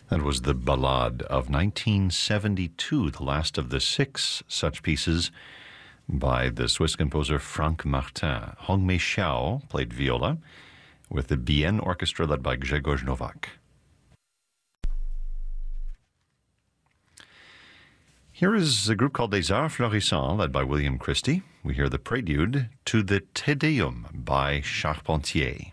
That was the Ballade of 1972, the last of the 6 such pieces by the Swiss composer Franck Martin. Hongmei Xiao played viola with the Bienne Orchestra led by Grzegorz Nowak. Here is a group called Les Arts Florissants, led by William Christie. We hear the prelude to the Te Deum by Charpentier.